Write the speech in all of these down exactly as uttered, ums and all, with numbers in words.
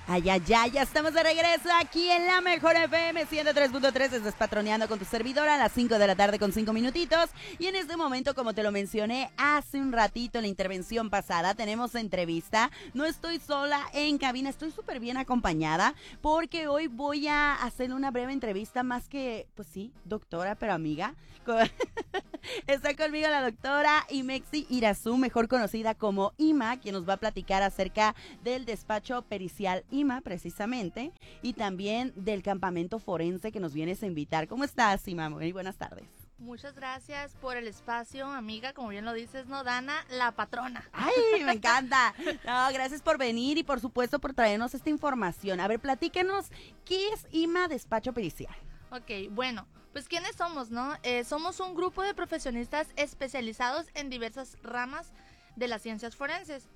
Ay, ay, ay, ya estamos de regreso aquí en la Mejor F M ciento tres punto tres. Estás patroneando con tu servidora a las cinco de la tarde con cinco minutitos. Y en este momento, como te lo mencioné hace un ratito en la intervención pasada, tenemos entrevista. No estoy sola en cabina, estoy súper bien acompañada porque hoy voy a hacer una breve entrevista más que, pues sí, doctora, pero amiga. Está conmigo la doctora Imexi Irazú, mejor conocida como Ima, quien nos va a platicar acerca del despacho pericial Ima, precisamente, y también del campamento forense que nos vienes a invitar. ¿Cómo estás, Ima? Muy buenas tardes. Muchas gracias por el espacio, amiga, como bien lo dices, ¿no? Dana, la patrona. ¡Ay, me encanta! No, gracias por venir y por supuesto por traernos esta información. A ver, platíquenos, ¿qué es Ima Despacho Pericial? Ok, bueno, pues ¿quiénes somos, no? Eh, somos un grupo de profesionistas especializados en diversas ramas de las ciencias forenses.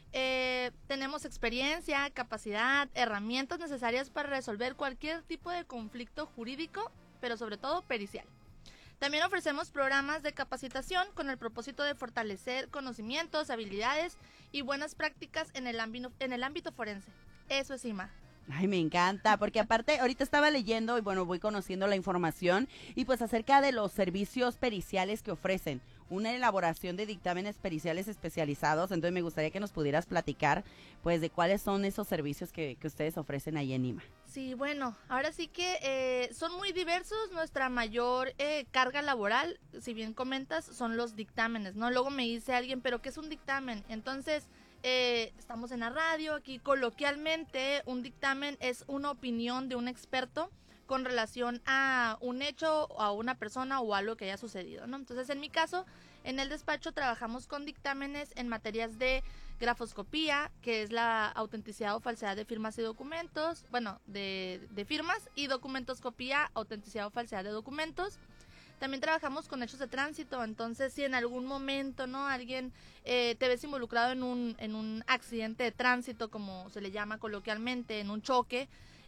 Eh, tenemos experiencia, capacidad, herramientas necesarias para resolver cualquier tipo de conflicto jurídico, pero sobre todo pericial. También ofrecemos programas de capacitación con el propósito de fortalecer conocimientos, habilidades y buenas prácticas en el ámbito, en el ámbito forense. Eso es Ima. Ay, me encanta, porque aparte ahorita estaba leyendo y bueno, voy conociendo la información y pues acerca de los servicios periciales que ofrecen, una elaboración de dictámenes periciales especializados. Entonces me gustaría que nos pudieras platicar pues de cuáles son esos servicios que, que ustedes ofrecen ahí en Ima. Sí, bueno, ahora sí que eh, son muy diversos. Nuestra mayor eh, carga laboral, si bien comentas, son los dictámenes, ¿no? Luego me dice alguien, ¿pero qué es un dictamen? Entonces... Eh, estamos en la radio, aquí coloquialmente un dictamen es una opinión de un experto con relación a un hecho, a una persona o algo que haya sucedido, ¿no? Entonces, en mi caso, en el despacho trabajamos con dictámenes en materias de grafoscopía, que es la autenticidad o falsedad de firmas y documentos, bueno, de, de firmas, y documentoscopía, autenticidad o falsedad de documentos. También trabajamos con hechos de tránsito, entonces si en algún momento, ¿no? Alguien eh, te ves involucrado en un, en un accidente de tránsito, como se le llama coloquialmente, en un choque,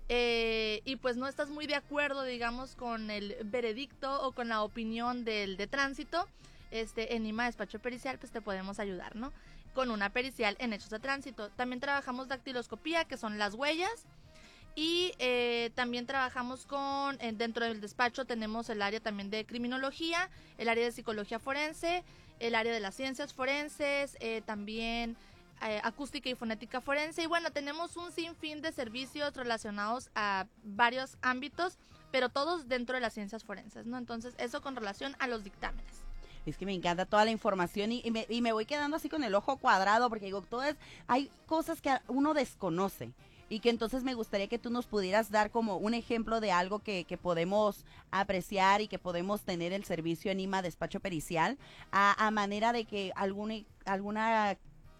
eh, y pues no estás muy de acuerdo, digamos, con el veredicto o con la opinión del de tránsito, este, en Ima Despacho Pericial, pues te podemos ayudar, ¿no? Con una pericial en hechos de tránsito. También trabajamos dactiloscopía, que son las huellas. Y eh, también trabajamos con, eh, dentro del despacho tenemos el área también de criminología, el área de psicología forense, el área de las ciencias forenses, eh, también eh, acústica y fonética forense. Y bueno, tenemos un sinfín de servicios relacionados a varios ámbitos, pero todos dentro de las ciencias forenses, ¿no? Entonces, eso con relación a los dictámenes. Es que me encanta toda la información y, y, me, y me voy quedando así con el ojo cuadrado porque digo, todas, hay cosas que uno desconoce. Y que entonces me gustaría que tú nos pudieras dar como un ejemplo de algo que, que podemos apreciar y que podemos tener el servicio en Ima Despacho Pericial, a, a manera de que alguna, alguna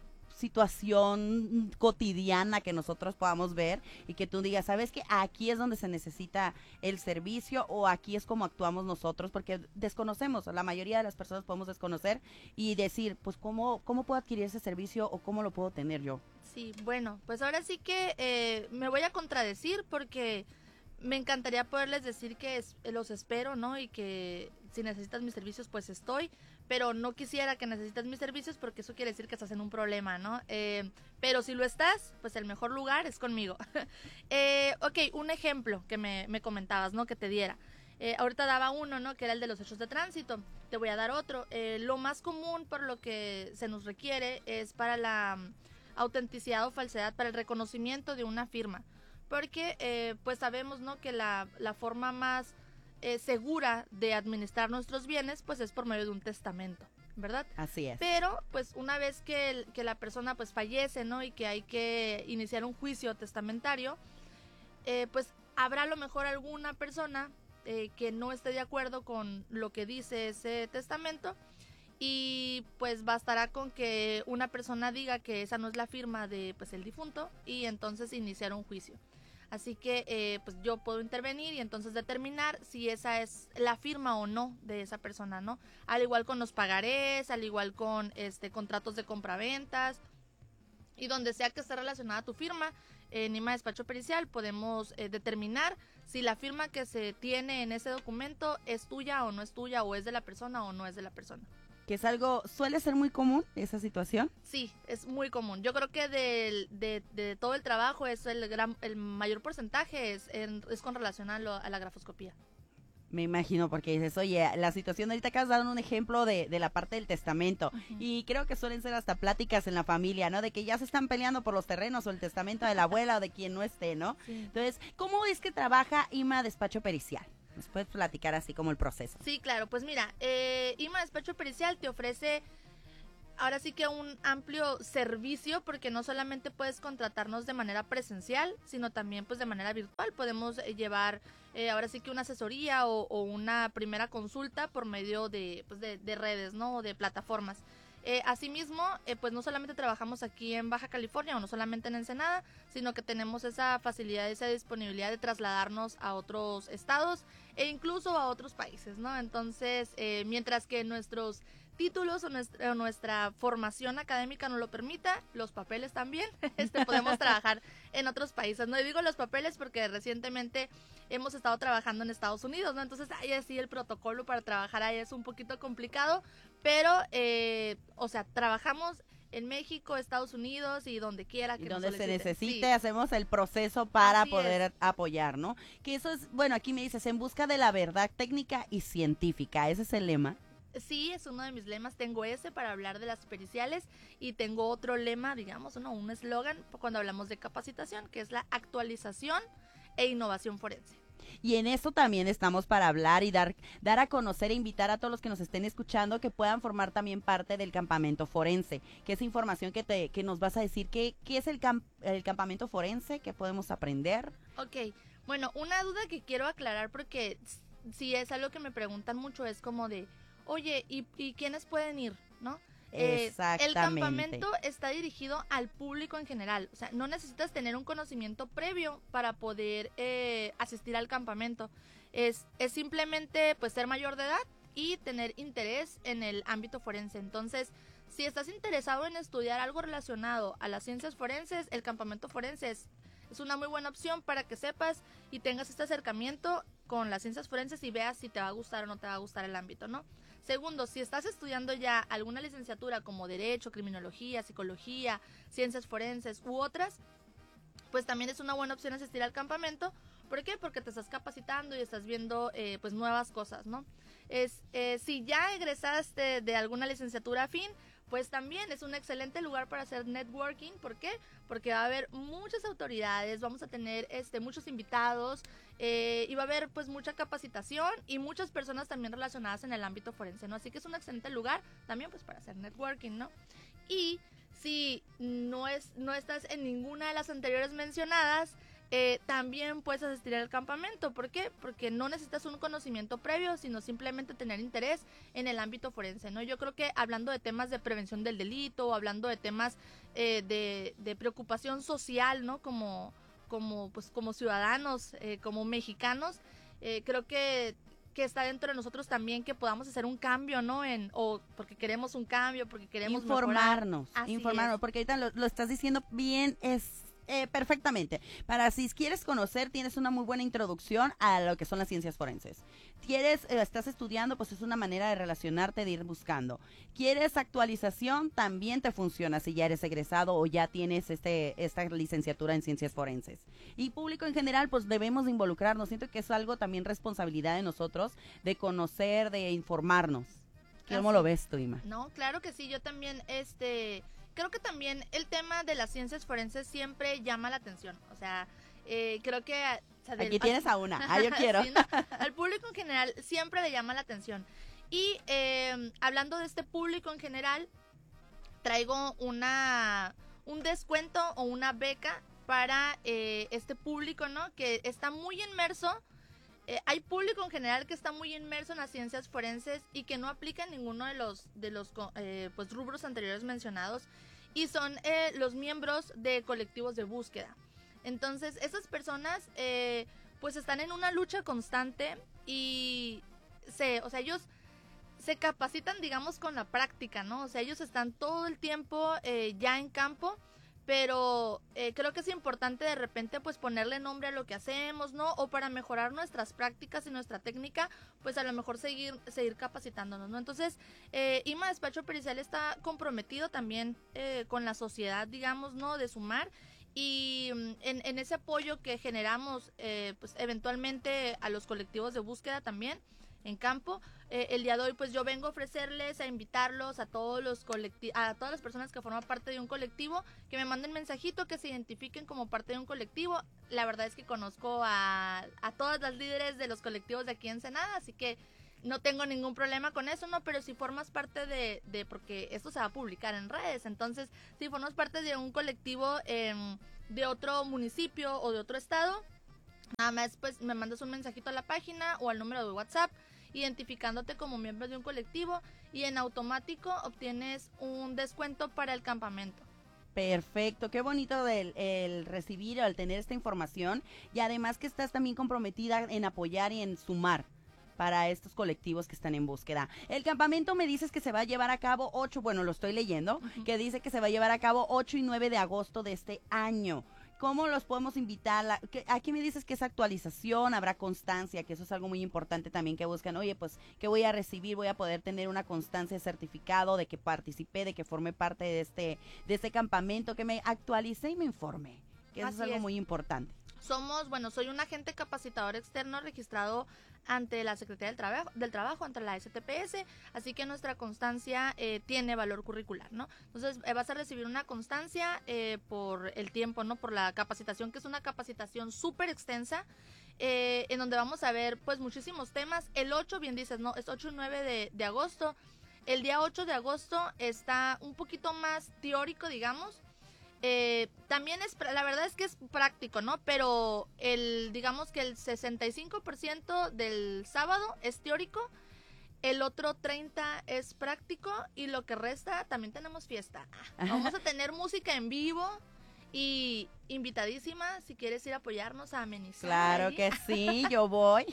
situación cotidiana que nosotros podamos ver y que tú digas, ¿sabes qué? Aquí es donde se necesita el servicio o aquí es como actuamos nosotros, porque desconocemos, la mayoría de las personas podemos desconocer y decir, pues, ¿cómo, cómo puedo adquirir ese servicio o cómo lo puedo tener yo? Sí, bueno, pues ahora sí que eh, me voy a contradecir porque me encantaría poderles decir que es, los espero, ¿no? Y que si necesitas mis servicios, pues estoy, pero no quisiera que necesites mis servicios porque eso quiere decir que estás en un problema, ¿no? Eh, pero si lo estás, pues el mejor lugar es conmigo. eh, ok, un ejemplo que me, me comentabas, ¿no? Que te diera. Eh, ahorita daba uno, ¿no? Que era el de los hechos de tránsito. Te voy a dar otro. Eh, lo más común por lo que se nos requiere es para la autenticidad o falsedad, para el reconocimiento de una firma. Porque eh, pues sabemos, ¿no? Que la, la forma más eh, segura de administrar nuestros bienes pues es por medio de un testamento, ¿verdad? Así es. Pero pues una vez que, el, que la persona pues fallece, ¿no? Y que hay que iniciar un juicio testamentario, eh, pues habrá a lo mejor alguna persona eh, que no esté de acuerdo con lo que dice ese testamento. Y pues bastará con que una persona diga que esa no es la firma de pues el difunto y entonces iniciar un juicio. Así que eh, pues yo puedo intervenir y entonces determinar si esa es la firma o no de esa persona, ¿no? Al igual con los pagarés, al igual con este contratos de compraventas y donde sea que esté relacionada tu firma, en Ima Despacho Pericial podemos eh, determinar si la firma que se tiene en ese documento es tuya o no es tuya, o es de la persona o no es de la persona. Que es algo, suele ser muy común esa situación. Sí, es muy común. Yo creo que del- de, de todo el trabajo es el gran, el mayor porcentaje es, en- es con relación a, lo- a la grafoscopía. Me imagino, porque dices, oye, la situación ahorita acabas de dar un ejemplo de, de la parte del testamento. Ujú. Y creo que suelen ser hasta pláticas en la familia, ¿no? De que ya se están peleando por los terrenos o el testamento de la abuela o de quien no esté, ¿no? Sí. Entonces, ¿cómo es que trabaja I M A Despacho Pericial? ¿Nos puedes platicar así como el proceso? Sí, claro, pues mira, eh, I M A Despacho Pericial te ofrece ahora sí que un amplio servicio, porque no solamente puedes contratarnos de manera presencial, sino también pues de manera virtual. Podemos eh, llevar eh, ahora sí que una asesoría o, o una primera consulta por medio de, pues de, de redes, ¿no? O de plataformas. Eh, asimismo, eh, pues no solamente trabajamos aquí en Baja California o no solamente en Ensenada, sino que tenemos esa facilidad, esa disponibilidad de trasladarnos a otros estados e incluso a otros países, ¿no? Entonces, eh, mientras que nuestros títulos o nuestra, o nuestra formación académica nos lo permita, los papeles también, este, podemos trabajar en otros países, ¿no? Y digo los papeles porque recientemente hemos estado trabajando en Estados Unidos, ¿no? Entonces ahí sí el protocolo para trabajar ahí es un poquito complicado, pero, eh, o sea, trabajamos en México, Estados Unidos y donde quiera que Y nos donde se soliciten. necesite, Sí. hacemos el proceso para Así poder es. apoyar, ¿no? Que eso es, bueno, aquí me dices, en busca de la verdad técnica y científica, ese es el lema. Sí, es uno de mis lemas. Tengo ese para hablar de las periciales y tengo otro lema, digamos, ¿no? Un eslogan cuando hablamos de capacitación, que es la actualización e innovación forense. Y en eso también estamos para hablar y dar, dar a conocer e invitar a todos los que nos estén escuchando que puedan formar también parte del campamento forense, que es información que, te, que nos vas a decir. ¿Qué, qué es el, camp, el campamento forense? ¿Qué podemos aprender? Ok, bueno, una duda que quiero aclarar porque si es algo que me preguntan mucho es como de, oye, ¿y, y quiénes pueden ir? ¿No? Eh, Exactamente. el campamento está dirigido al público en general, o sea, no necesitas tener un conocimiento previo para poder eh, asistir al campamento. Es, es simplemente pues ser mayor de edad y tener interés en el ámbito forense. Entonces, si estás interesado en estudiar algo relacionado a las ciencias forenses, el campamento forense es, es una muy buena opción para que sepas y tengas este acercamiento con las ciencias forenses y veas si te va a gustar o no te va a gustar el ámbito, ¿no? Segundo, si estás estudiando ya alguna licenciatura como Derecho, Criminología, Psicología, Ciencias Forenses u otras, pues también es una buena opción asistir al campamento. ¿Por qué? Porque te estás capacitando y estás viendo eh, pues nuevas cosas, ¿no? Es, eh, si ya egresaste de alguna licenciatura afín, pues también es un excelente lugar para hacer networking. ¿Por qué? Porque va a haber muchas autoridades, vamos a tener este muchos invitados eh, y va a haber pues mucha capacitación y muchas personas también relacionadas en el ámbito forense, ¿no? Así que es un excelente lugar también pues para hacer networking, ¿no? Y si no, es, no estás en ninguna de las anteriores mencionadas, Eh, también puedes asistir al campamento. ¿Por qué? Porque no necesitas un conocimiento previo, sino simplemente tener interés en el ámbito forense, ¿no? Yo creo que hablando de temas de prevención del delito, hablando de temas eh, de, de preocupación social, ¿no? Como, como, pues, como ciudadanos, eh, como mexicanos, eh, creo que que está dentro de nosotros también que podamos hacer un cambio, ¿no? En, o porque queremos un cambio, porque queremos informarnos, mejorar. informarnos, porque ahorita lo, lo estás diciendo bien, es eh, perfectamente. Para si quieres conocer, tienes una muy buena introducción a lo que son las ciencias forenses. Quieres, eh, estás estudiando, pues es una manera de relacionarte, de ir buscando. Quieres actualización, también te funciona si ya eres egresado o ya tienes este esta licenciatura en ciencias forenses. Y público en general, pues debemos de involucrarnos. Siento que es algo también responsabilidad de nosotros, de conocer, de informarnos. ¿Cómo lo ves tú, Ima? No, claro que sí, yo también, este... creo que también el tema de las ciencias forenses siempre llama la atención. O sea, eh, creo que... O sea, del, aquí tienes a una, ah, yo quiero. Sí, no, al público en general siempre le llama la atención. Y eh, hablando de este público en general, traigo una un descuento o una beca para eh, este público, ¿no? Que está muy inmerso. Eh, hay público en general que está muy inmerso en las ciencias forenses y que no aplica ninguno de los de los eh, pues rubros anteriores mencionados y son eh, los miembros de colectivos de búsqueda. Entonces esas personas eh, pues están en una lucha constante y se, o sea, ellos se capacitan, digamos, con la práctica, ¿no? O sea, ellos están todo el tiempo eh, ya en campo, pero eh, creo que es importante de repente pues ponerle nombre a lo que hacemos, ¿no? O para mejorar nuestras prácticas y nuestra técnica, pues a lo mejor seguir seguir capacitándonos, ¿no? Entonces, eh, I M A Despacho Pericial está comprometido también eh, con la sociedad, digamos, ¿no? De sumar, y en, en ese apoyo que generamos, eh, pues eventualmente a los colectivos de búsqueda también, en campo, eh, el día de hoy pues yo vengo a ofrecerles, a invitarlos a todos los colectivos, a todas las personas que forman parte de un colectivo, que me manden mensajito, que se identifiquen como parte de un colectivo. La verdad es que conozco a, a todas las líderes de los colectivos de aquí en Ensenada, así que no tengo ningún problema con eso, ¿no? Pero si formas parte de, de porque esto se va a publicar en redes, entonces si formas parte de un colectivo eh, de otro municipio o de otro estado, nada más pues me mandas un mensajito a la página o al número de WhatsApp identificándote como miembro de un colectivo, y en automático obtienes un descuento para el campamento. Perfecto, qué bonito el, el recibir o el tener esta información, y además que estás también comprometida en apoyar y en sumar para estos colectivos que están en búsqueda. El campamento me dices que se va a llevar a cabo ocho, bueno, lo estoy leyendo, uh-huh. que dice que se va a llevar a cabo ocho y nueve de agosto de este año. ¿Cómo los podemos invitar? Aquí me dices que es actualización, habrá constancia, que eso es algo muy importante también que buscan. Oye, pues, ¿qué voy a recibir? Voy a poder tener una constancia de certificado de que participé, de que formé parte de este, de este campamento, que me actualicé y me informé, que eso Así es algo es. muy importante. Somos, bueno, soy un agente capacitador externo registrado ante la Secretaría del Trabajo, del Trabajo ante la S T P S, así que nuestra constancia eh, tiene valor curricular, ¿no? Entonces eh, vas a recibir una constancia eh, por el tiempo, ¿no? Por la capacitación, que es una capacitación súper extensa, eh, en donde vamos a ver pues muchísimos temas. El ocho, bien dices, ¿no? Es ocho y nueve de, de agosto. El día ocho de agosto está un poquito más teórico, digamos. Eh, también es, la verdad es que es práctico, ¿no? Pero el, digamos que el sesenta y cinco por ciento del sábado es teórico, el otro treinta por ciento es práctico, y lo que resta también tenemos fiesta. Vamos a tener música en vivo y invitadísima si quieres ir a apoyarnos a amenizar. Claro ahí. que sí, yo voy.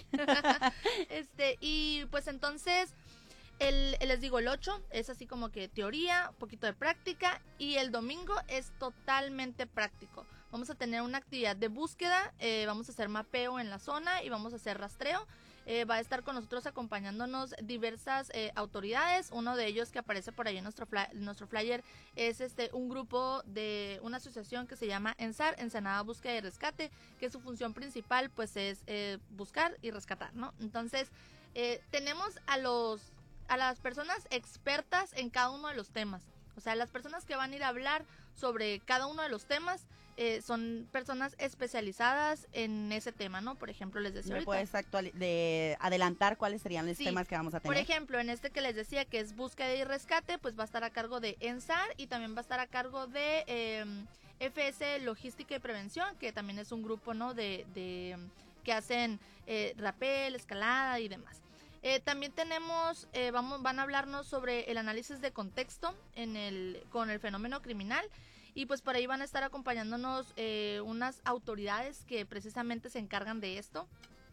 este, y pues entonces El, les digo, el ocho es así como que teoría, un poquito de práctica, y el domingo es totalmente práctico. Vamos a tener una actividad de búsqueda, eh, vamos a hacer mapeo en la zona y vamos a hacer rastreo. Eh, va a estar con nosotros acompañándonos diversas eh, autoridades. Uno de ellos que aparece por ahí en nuestro, fly, nuestro flyer es este un grupo de una asociación que se llama ENSAR, Ensenada Búsqueda y Rescate, que su función principal pues es eh, buscar y rescatar, ¿no? Entonces eh, tenemos a los a las personas expertas en cada uno de los temas. O sea, las personas que van a ir a hablar sobre cada uno de los temas eh, son personas especializadas en ese tema, ¿no? Por ejemplo, les decía ¿Me ahorita, puedes actuali- de adelantar cuáles serían los sí, temas que vamos a tener? por ejemplo, en este que les decía que es búsqueda y rescate, pues va a estar a cargo de ENSAR, y también va a estar a cargo de eh, F S Logística y Prevención, que también es un grupo, ¿no? De, de que hacen eh, rappel, escalada y demás. Eh, también tenemos, eh, vamos, van a hablarnos sobre el análisis de contexto en el, con el fenómeno criminal, y pues por ahí van a estar acompañándonos eh, unas autoridades que precisamente se encargan de esto.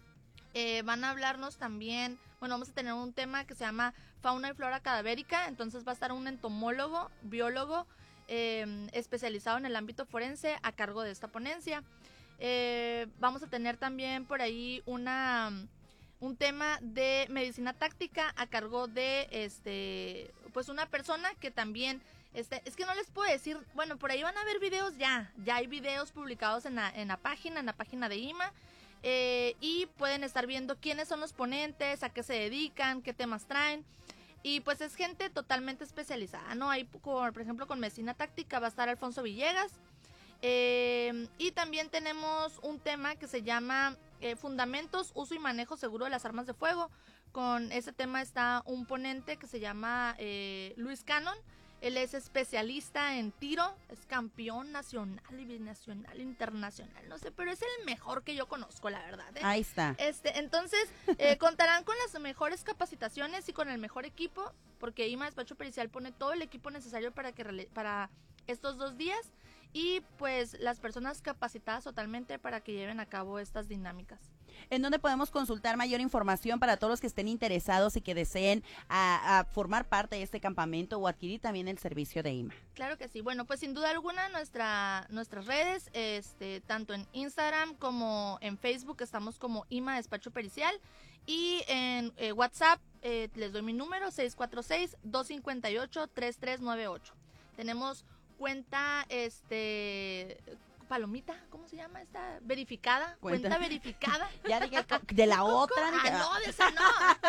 Eh, van a hablarnos también, bueno, vamos a tener un tema que se llama fauna y flora cadavérica, entonces va a estar un entomólogo, biólogo, eh, especializado en el ámbito forense a cargo de esta ponencia. Eh, vamos a tener también por ahí una... un tema de medicina táctica a cargo de este pues una persona que también este es que no les puedo decir, bueno, por ahí van a ver videos, ya ya hay videos publicados en la, en la página en la página de I M A, eh, y pueden estar viendo quiénes son los ponentes, a qué se dedican, qué temas traen, y pues es gente totalmente especializada, ¿no? Hay, por ejemplo, con medicina táctica va a estar Alfonso Villegas, eh, y también tenemos un tema que se llama Eh, fundamentos, uso y manejo seguro de las armas de fuego. Con ese tema está un ponente que se llama eh, Luis Cannon. Él es especialista en tiro, es campeón nacional y binacional, internacional, no sé, pero es el mejor que yo conozco, la verdad, ¿eh? Ahí está. Este, entonces, eh, contarán con las mejores capacitaciones y con el mejor equipo, porque I M A Despacho Pericial pone todo el equipo necesario para que para estos dos días, y pues las personas capacitadas totalmente para que lleven a cabo estas dinámicas. ¿En dónde podemos consultar mayor información para todos los que estén interesados y que deseen a, a formar parte de este campamento o adquirir también el servicio de I M A? Claro que sí. Bueno, pues sin duda alguna nuestra, nuestras redes, este, tanto en Instagram como en Facebook, estamos como I M A Despacho Pericial. Y en eh, WhatsApp eh, les doy mi número, seis cuatro seis, dos cinco ocho, tres tres nueve ocho. Tenemos cuenta, este... Palomita, ¿cómo se llama esta? Verificada, cuenta, cuenta verificada. Ya dije, de la otra. Ah, no, de esa no.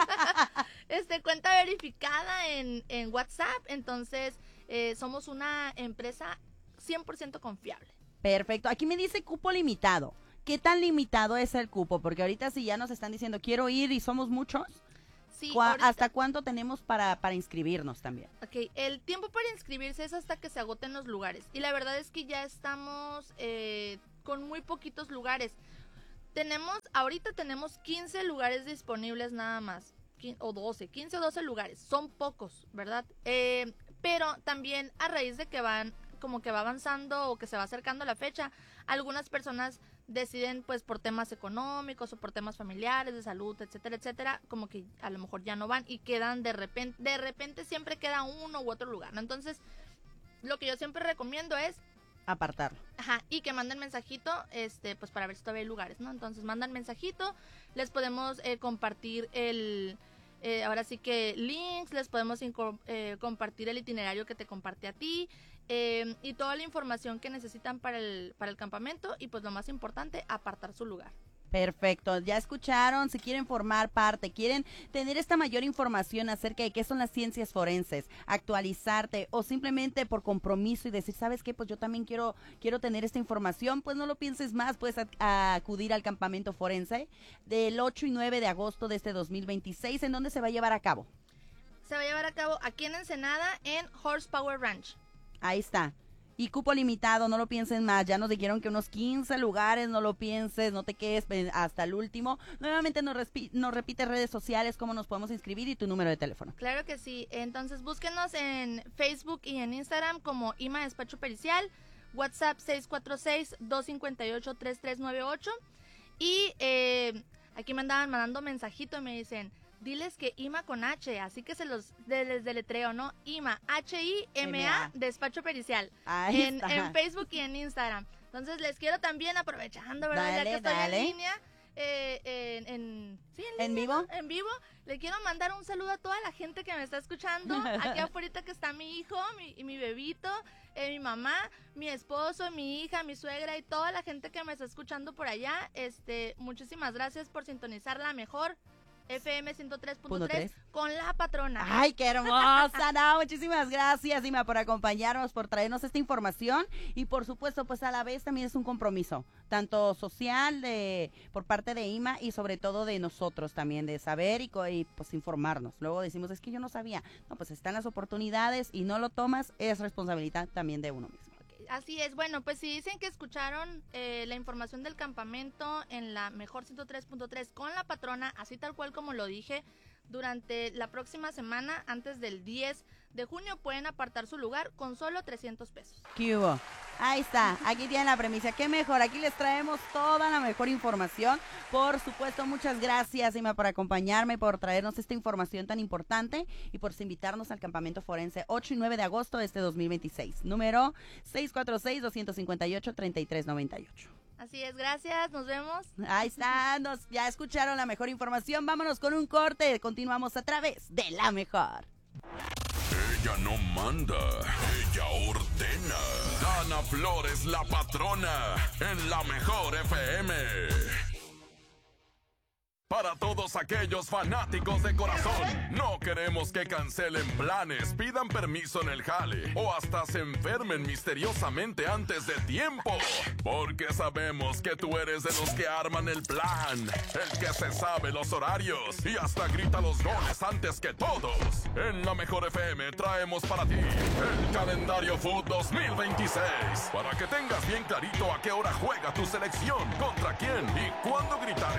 Este, cuenta verificada en, en WhatsApp, entonces eh, somos una empresa cien por ciento confiable. Perfecto, aquí me dice cupo limitado. ¿Qué tan limitado es el cupo? Porque ahorita si ya nos están diciendo, quiero ir y somos muchos. Sí, ahorita, ¿hasta cuánto tenemos para, para inscribirnos también? Ok, el tiempo para inscribirse es hasta que se agoten los lugares. Y la verdad es que ya estamos eh, con muy poquitos lugares. Tenemos, ahorita tenemos quince lugares disponibles nada más. O doce, quince o doce lugares. Son pocos, ¿verdad? Eh, pero también a raíz de que van, como que va avanzando o que se va acercando la fecha, algunas personas deciden, pues, por temas económicos o por temas familiares, de salud, etcétera, etcétera, como que a lo mejor ya no van y quedan de repente, de repente siempre queda uno u otro lugar, ¿no? Entonces, lo que yo siempre recomiendo es apartarlo. Ajá, y que manden mensajito, este, pues, para ver si todavía hay lugares, ¿no? Entonces, mandan mensajito, les podemos eh, compartir el... Eh, ahora sí que links, les podemos eh, compartir el itinerario que te comparte a ti, eh, y toda la información que necesitan para el, para el campamento, y pues lo más importante, apartar su lugar. Perfecto, ya escucharon, si quieren formar parte, quieren tener esta mayor información acerca de qué son las ciencias forenses, actualizarte o simplemente por compromiso y decir, ¿sabes qué? Pues yo también quiero quiero tener esta información, pues no lo pienses más, puedes a, a acudir al campamento forense del ocho y nueve de agosto de este dos mil veintiséis, ¿en dónde se va a llevar a cabo? Se va a llevar a cabo aquí en Ensenada, en Horsepower Ranch. Ahí está. Y cupo limitado, no lo piensen más, ya nos dijeron que unos quince lugares, no lo pienses, no te quedes hasta el último. Nuevamente nos, respi- nos repite redes sociales, cómo nos podemos inscribir y tu número de teléfono. Claro que sí, entonces búsquenos en Facebook y en Instagram como I M A Despacho Pericial, WhatsApp seis cuatro seis, dos cinco ocho, tres tres nueve ocho, y eh, aquí me andaban mandando mensajito y me dicen... Diles que I M A con H, así que se los de, les deletreo, ¿no? I M A, H I M A, Despacho Pericial. Ahí en, está. en Facebook y en Instagram. Entonces les quiero también, aprovechando, ¿verdad? Dale, ya que estoy dale. en línea, eh, en, en, sí, en, ¿En línea, vivo? ¿no? En vivo. Le quiero mandar un saludo a toda la gente que me está escuchando. Aquí afuera que está mi hijo, mi, y mi bebito, eh, mi mamá, mi esposo, mi hija, mi suegra y toda la gente que me está escuchando por allá. Este, muchísimas gracias por sintonizar la mejor F M ciento tres punto tres con la patrona. ¡Ay, qué hermosa! No, muchísimas gracias, Ima, por acompañarnos, por traernos esta información y por supuesto, pues a la vez también es un compromiso, tanto social de por parte de Ima y sobre todo de nosotros también, de saber y, co- y pues informarnos. Luego decimos, es que yo no sabía. No, pues están las oportunidades y no lo tomas, es responsabilidad también de uno mismo. Así es, bueno, pues si dicen que escucharon eh, la información del campamento en la mejor ciento tres punto tres con la patrona, así tal cual como lo dije, durante la próxima semana, antes del diez de junio, pueden apartar su lugar con solo trescientos pesos. ¿Qué hubo? Ahí está, aquí tienen la premisa. ¿Qué mejor? Aquí les traemos toda la mejor información. Por supuesto, muchas gracias, Ima, por acompañarme, por traernos esta información tan importante y por invitarnos al campamento forense ocho y nueve de agosto de este dos mil veintiséis. Número seis cuatro seis, dos cinco ocho, tres tres nueve ocho. Así es, gracias, nos vemos. Ahí está, nos, ya escucharon la mejor información. Vámonos con un corte. Continuamos a través de La Mejor. Ella no manda, ella ordena. Dana Flores, la patrona, en La Mejor F M. Para todos aquellos fanáticos de corazón, no queremos que cancelen planes, pidan permiso en el jale o hasta se enfermen misteriosamente antes de tiempo. Porque sabemos que tú eres de los que arman el plan, el que se sabe los horarios y hasta grita los goles antes que todos. En La Mejor F M traemos para ti el calendario Food dos mil veintiséis para que tengas bien clarito a qué hora juega tu selección, contra quién y cuándo gritar